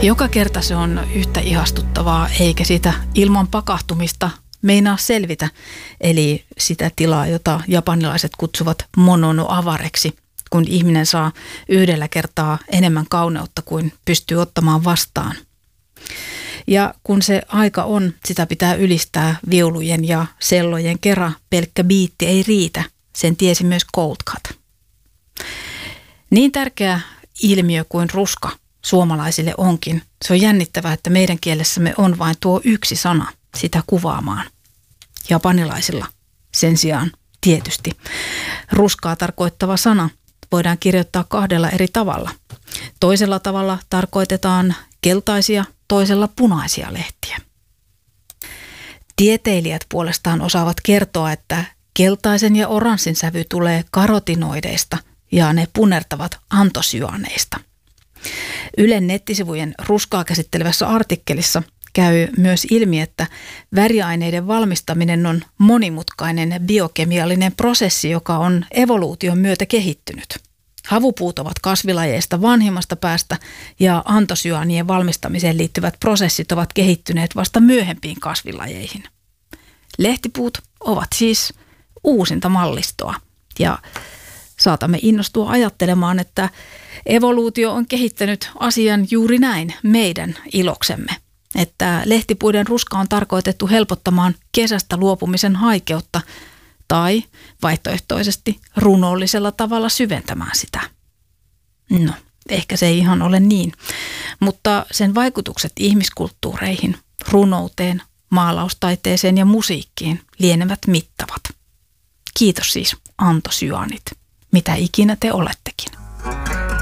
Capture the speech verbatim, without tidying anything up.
Joka kerta se on yhtä ihastuttavaa, eikä sitä ilman pakahtumista meinaa selvitä, eli sitä tilaa, jota japanilaiset kutsuvat monono-avareksi, kun ihminen saa yhdellä kertaa enemmän kauneutta kuin pystyy ottamaan vastaan. Ja kun se aika on, sitä pitää ylistää viulujen ja sellojen kera, pelkkä biitti ei riitä, sen tiesi myös Coldcut. Niin tärkeä ilmiö kuin ruska suomalaisille onkin, se on jännittävää, että meidän kielessämme on vain tuo yksi sana sitä kuvaamaan. Japanilaisilla sen sijaan tietysti ruskaa tarkoittava sana voidaan kirjoittaa kahdella eri tavalla. Toisella tavalla tarkoitetaan keltaisia, toisella punaisia lehtiä. Tieteilijät puolestaan osaavat kertoa, että keltaisen ja oranssin sävy tulee karotinoideista ja ne punertavat antosyaaneista. Ylen nettisivujen ruskaa käsittelevässä artikkelissa käy myös ilmi, että väriaineiden valmistaminen on monimutkainen biokemiallinen prosessi, joka on evoluution myötä kehittynyt. Havupuut ovat kasvilajeista vanhimmasta päästä ja antosyaanien valmistamiseen liittyvät prosessit ovat kehittyneet vasta myöhempiin kasvilajeihin. Lehtipuut ovat siis uusinta mallistoa ja saatamme innostua ajattelemaan, että evoluutio on kehittänyt asian juuri näin meidän iloksemme. Että lehtipuiden ruska on tarkoitettu helpottamaan kesästä luopumisen haikeutta tai vaihtoehtoisesti runollisella tavalla syventämään sitä. No, ehkä se ei ihan ole niin, mutta sen vaikutukset ihmiskulttuureihin, runouteen, maalaustaiteeseen ja musiikkiin lienevät mittavat. Kiitos siis antosyaanit, mitä ikinä te olettekin.